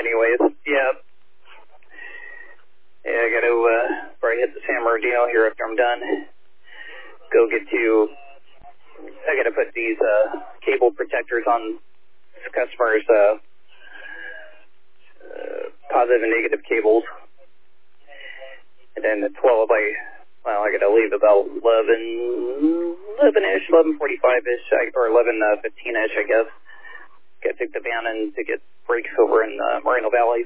anyways. Yeah. Yeah, I gotta, before I hit the San Bernardino here after I'm done, I gotta put these, cable protectors on this customer's, positive and negative cables. And then at 12, I gotta leave about 11-ish, 11:45-ish, or 11:15-ish, I guess. Gotta take the van in to get brakes over in Moreno Valley.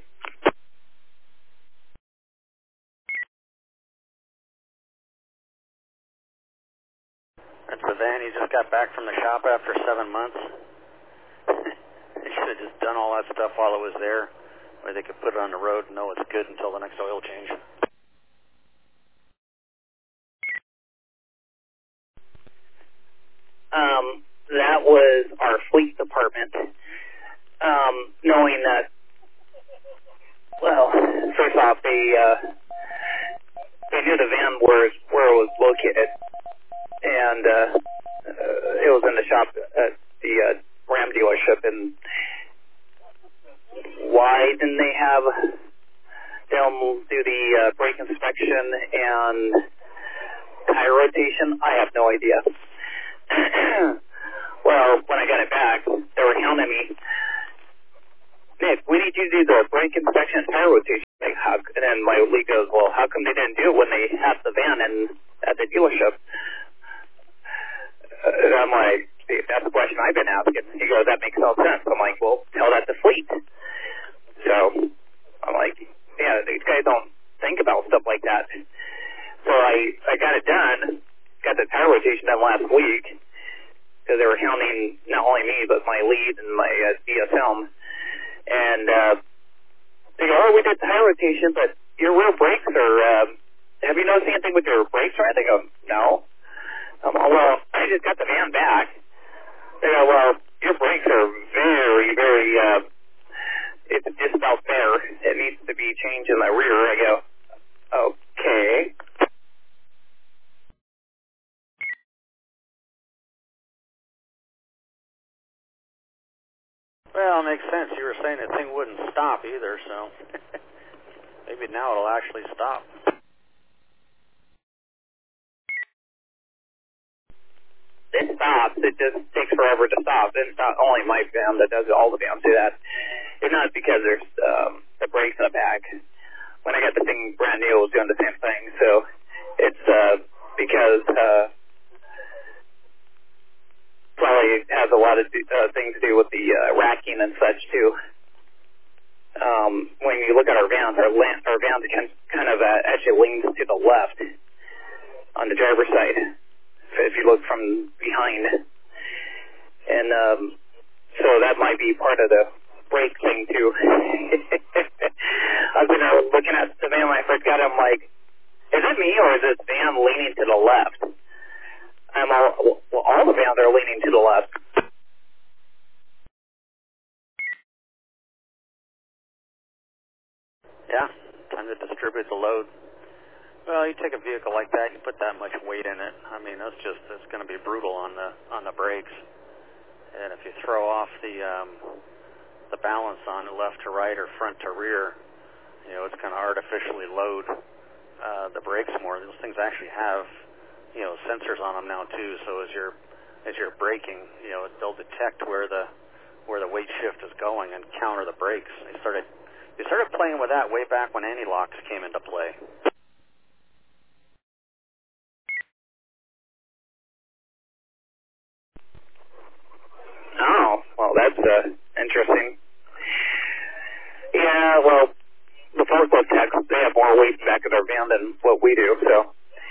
That's the van you just got back from the shop after 7 months. They should have just done all that stuff while it was there, where they could put it on the road and know it's good until the next oil change. That was our fleet department, knowing that, well, first off, they knew the van where it was located, and it was in the shop at the Ram dealership. And why didn't they have them do the brake inspection and tire rotation? I have no idea. Well, when I got it back, they were hounding me. Nick, we need you to do the brake inspection and tire rotation. Like, and then my lead goes, well, how come they didn't do it when they had the van at the dealership? And I'm like, that's the question I've been asking. He goes, that makes no sense. I'm like, well, tell that to fleet. So I'm like, yeah, these guys don't think about stuff like that. So I got it done, got the tire rotation done last week, because they were hounding not only me, but my lead and my DSM. And they go, oh, we did tire rotation, but your rear brakes are, have you noticed anything with your brakes, right? They go, no. Well, I just got the van back. They go, well, your brakes are very, very, it's just about there. It needs to be changed in the rear. I go, okay. Well, it makes sense. You were saying the thing wouldn't stop either, so maybe now it'll actually stop. It stops. It just takes forever to stop. And it's not only my van that does it. All the vans do that. It's not because there's the brakes in the back. When I got the thing brand new, it was doing the same thing. So it's because probably has a lot of things to do with the racking and such too. When you look at our vans, our vans kind of actually leans to the left on the driver's side. If you look from behind, and so that might be part of the brake thing too. I've been looking at the van when I first got it. I'm like, is it me or is this van leaning to the left? All the vans are leaning to the left. Yeah, time to distribute the load. Well, you take a vehicle like that, you put that much weight in it. I mean, it's going to be brutal on the brakes. And if you throw off the balance on it left to right or front to rear, you know, it's going to artificially load the brakes more. Those things actually have, you know, sensors on them now too. So as you're braking, you know, they'll detect where the weight shift is going and counter the brakes. They started playing with that way back when anti-locks came into play. Oh, well, that's interesting. Yeah, well, the forklift techs, they have more weight in the back of their van than what we do, so,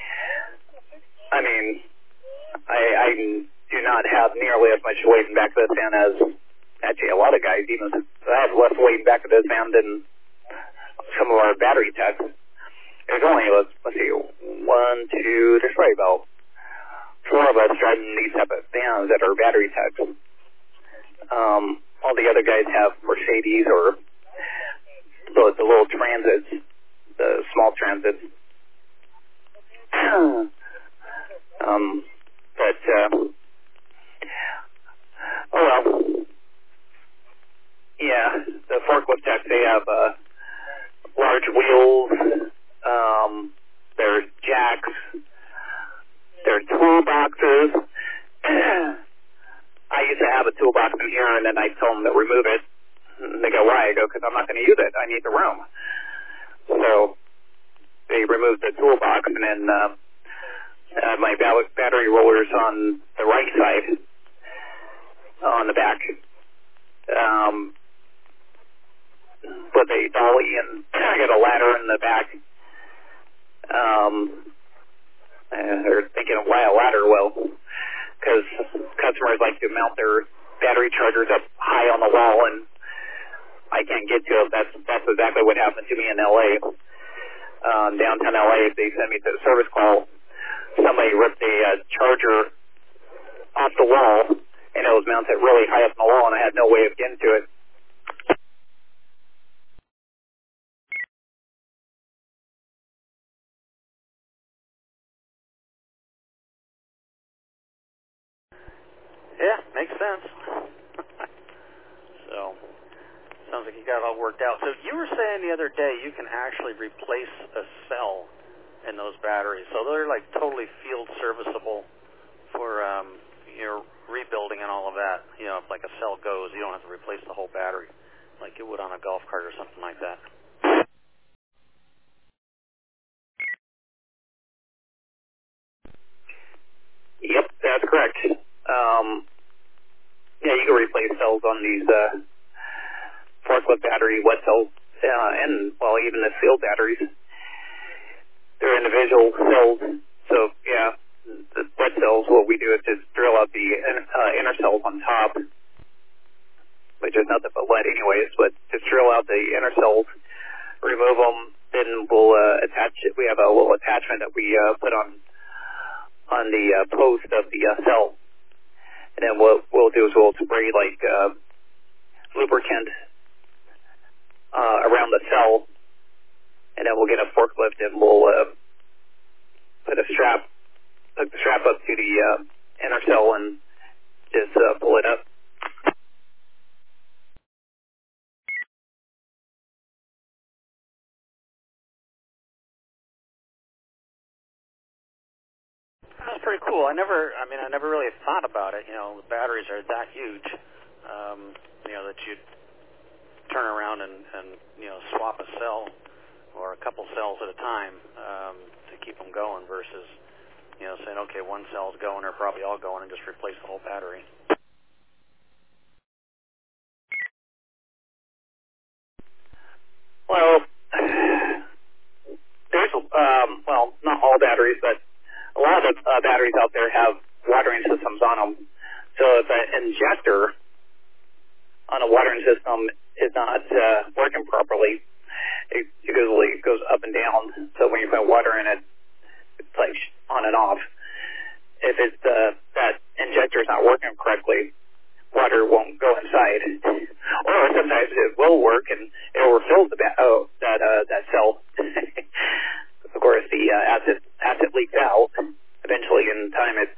I mean, I do not have nearly as much weight in the back of this van as, actually, a lot of guys, even, I have less weight in the back of this van than some of our battery techs. There's only, let's see, there's probably about 4 of us driving these type of vans that are battery techs. All the other guys have Mercedes or the little transits, the small transits. Oh well. Yeah, the forklift techs trucks, they have large wheels, there's jacks, there's toolboxes. I used to have a toolbox in here, and then I told them to remove it. And they go, why? I go, because I'm not going to use it. I need the room. So they removed the toolbox, and then my battery rollers on the right side, on the back, with a dolly, and I got a ladder in the back. They're thinking, why a ladder? Well, because customers like to mount their battery chargers up high on the wall, and I can't get to it. That's exactly what happened to me in L.A. Downtown L.A., they sent me to a service call. Somebody ripped a charger off the wall, and it was mounted really high up on the wall, and I had no way of getting to it. Yeah, makes sense. So, sounds like you got it all worked out. So you were saying the other day you can actually replace a cell in those batteries. So they're like totally field serviceable for your rebuilding and all of that. You know, if like a cell goes, you don't have to replace the whole battery like you would on a golf cart or something like that. Yep, that's correct. Yeah, you can replace cells on these forklift battery, wet cells, and, well, even the sealed batteries. They're individual cells. So, yeah, the wet cells, what we do is just drill out the inner cells on top, which is nothing but lead anyways, but just drill out the inner cells, remove them, then we'll attach it. We have a little attachment that we put on the post of the cell. And then what we'll do is we'll spray like lubricant around the cell, and then we'll get a forklift and we'll hook the strap up to the inner cell and just pull it up. That's pretty cool. I never really thought about it. You know, the batteries are that huge, you know, that you'd turn around and you know, swap a cell or a couple cells at a time to keep them going versus, you know, saying, okay, one cell's going, or probably all going, and just replace the whole battery. Well, there's, well, not all batteries, but a lot of the batteries out there have watering systems on them. So if an injector on a watering system is not working properly, it usually goes up and down. So when you put water in it, it's like on and off. If it's that injector is not working correctly, water won't go inside. Or sometimes it will work and it overfills that cell. Of course, the acid leaks out. Eventually, in time, that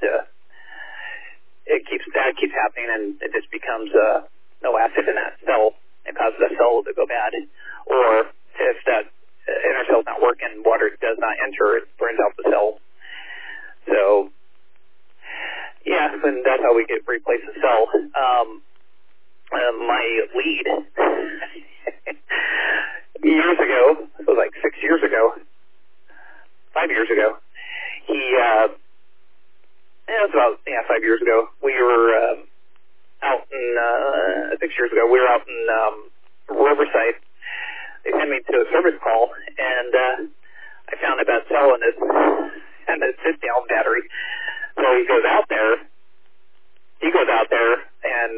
keeps happening, and it just becomes no acid in that cell. It causes the cell to go bad. Or if that inner cell's not working, water does not enter, it burns out the cell. So, yeah, and that's how we replace the cell. My lead years ago, it was like 6 years ago, 5 years ago, it was about 5 years ago. We were out in 6 years ago. We were out in Riverside. They sent me to a service call, and I found a bad cell in this sit-down battery. So he goes out there, and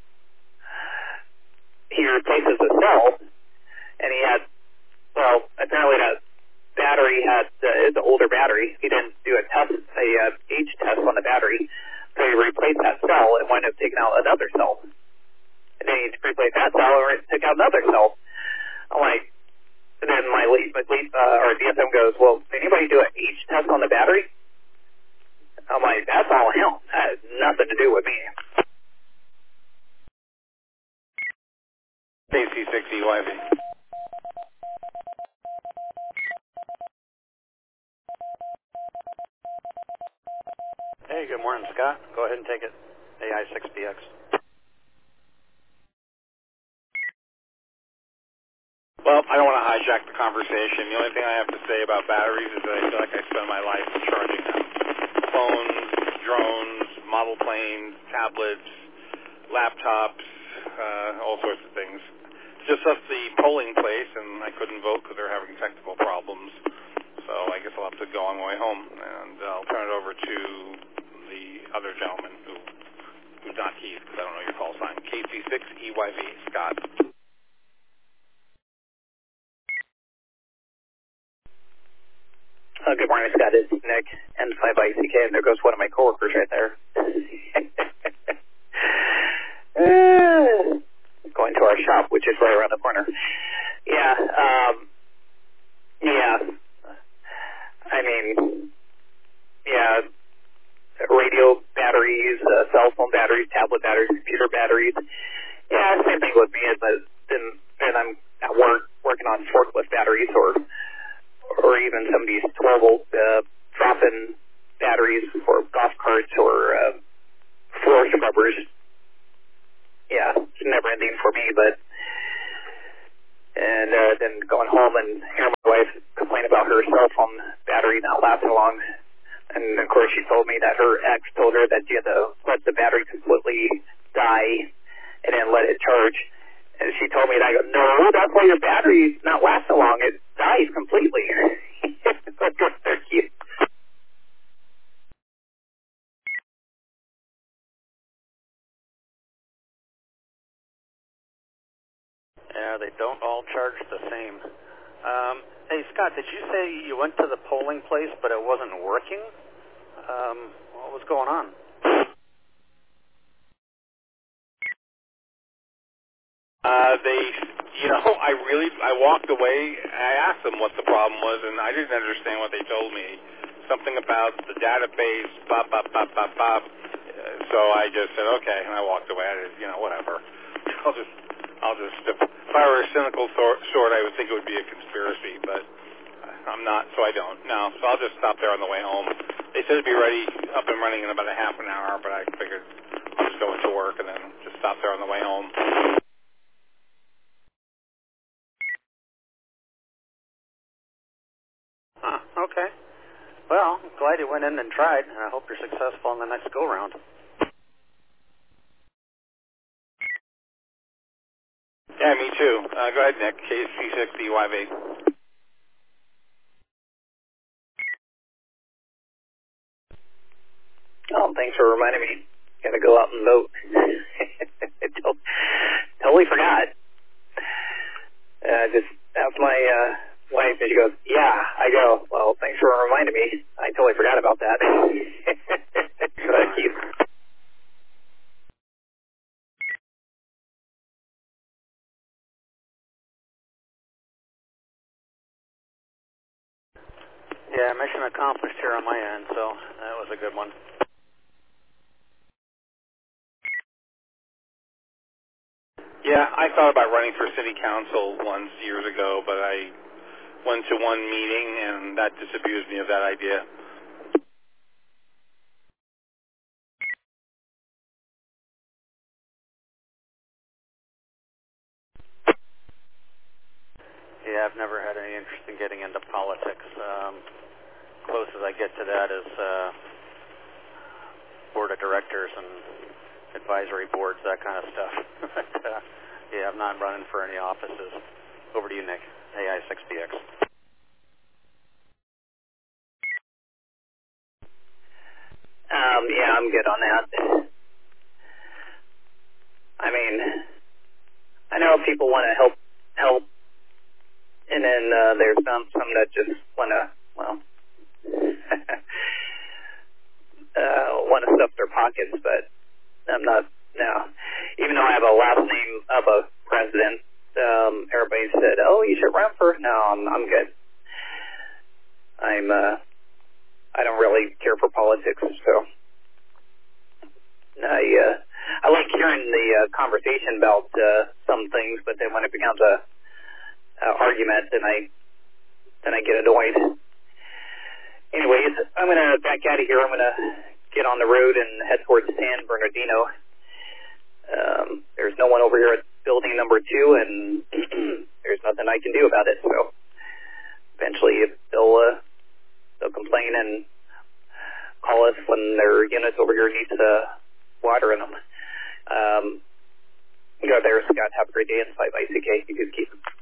he replaces the cell, and he had, well, apparently that battery is an older battery. He didn't do a age test on the battery, so he replaced that cell and wound up taking out another cell. And then he replaced that cell and took out another cell. I'm like, and then my DSM goes, well, did anybody do an age test on the battery? I'm like, that's all him. That has nothing to do with me. KC6EYV. Hey, good morning, Scott. Go ahead and take it. AI6BX. Well, I don't want to hijack the conversation. The only thing I have to say about batteries is that I feel like I spend my life charging them. Phones, drones, model planes, tablets, laptops, all sorts of things. Just left the polling place, and I couldn't vote because they're having technical problems. So I guess I'll have to go on my way home, and I'll turn it over to the other gentleman who's not Keith, because I don't know your call sign. KC6EYV, Scott. Good morning, Scott. It's Nick, N5ICK, and there goes one of my coworkers right there. Going to our shop, which is right around the corner. Yeah. I mean, yeah, radio batteries, cell phone batteries, tablet batteries, computer batteries. Yeah, same thing with me, but then I'm at work working on forklift batteries or even some of these 12-volt drop-in batteries for golf carts or floor scrubbers. Yeah, it's never ending for me, but and then going home and hearing my wife complain about her cell phone battery not lasting long. And of course she told me that her ex told her that she had to let the battery completely die and then let it charge. And she told me that. I go, no, that's why your battery's not lasting long. It dies completely. They're cute. Yeah, they don't all charge the same. Hey, Scott, did you say you went to the polling place but it wasn't working? What was going on? I walked away. I asked them what the problem was, and I didn't understand what they told me. Something about the database, bop, bop, bop, bop, bop. So I just said, okay, and I walked away. Whatever. I'll just, if I were a cynical sort, I would think it would be a conspiracy, but I'm not, so I don't. No, so I'll just stop there on the way home. They said it'd be ready, up and running in about a half an hour, but I figured I'll just go into work and then just stop there on the way home. Huh, okay. Well, I'm glad you went in and tried, and I hope you're successful in the next go-round. Yeah, me too. Go ahead, Nick. KC6EYV. Oh, thanks for reminding me. Gotta go out and vote. Totally forgot. Just asked my wife, and she goes, yeah. I go, well, thanks for reminding me. I totally forgot about that. Thank you. Yeah, mission accomplished here on my end, so that was a good one. Yeah, I thought about running for city council once years ago, but I went to one meeting, and that disabused me of that idea. Yeah, I've never had any interest in getting into politics. Closest I get to that is board of directors and advisory boards, that kind of stuff. But, yeah, I'm not running for any offices. Over to you, Nick. AI6BX. Yeah, I'm good on that. I mean, I know people want to help, and then there's some that just want to, well, want to stuff their pockets, but I'm not, no. Even though I have a last name of a president, everybody said, oh, you should run for, no, I'm good. I don't really care for politics, so I like hearing the conversation about some things, but then when it becomes a argument, and then I get annoyed. Anyways, I'm going to back out of here. I'm going to get on the road and head towards San Bernardino. There's no one over here at building number 2, and there's nothing I can do about it. So eventually they'll complain and call us when their units over here needs water in them. Go there, Scott. Have a great day, and bye-bye, CK. You guys keep